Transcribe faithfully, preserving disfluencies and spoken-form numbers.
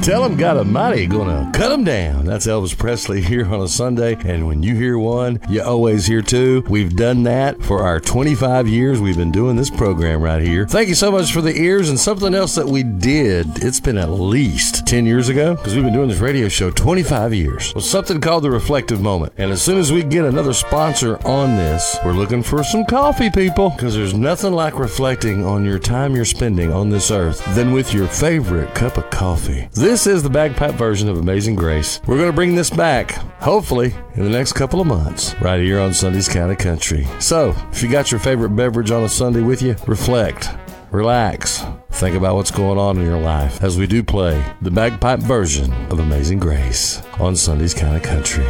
Tell 'em God Almighty gonna cut 'em down. That's Elvis Presley here on a Sunday. And when you hear one, you always hear two. We've done that for our twenty-five years we've been doing this program right here. Thank you so much for the ears. And something else that we did, it's been at least ten years ago, because we've been doing this radio show twenty-five years, was something called the Reflective Moment. And as soon as we get another sponsor on this, we're looking for some coffee, people, because there's nothing like reflecting on your time you're spending on this earth than with your favorite cup of coffee. This is the bagpipe version of Amazing Grace. We're going to bring this back, hopefully, in the next couple of months, right here on Sunday's Kind of Country. So, if you got your favorite beverage on a Sunday with you, reflect, relax, think about what's going on in your life as we do play the bagpipe version of Amazing Grace on Sunday's Kind of Country.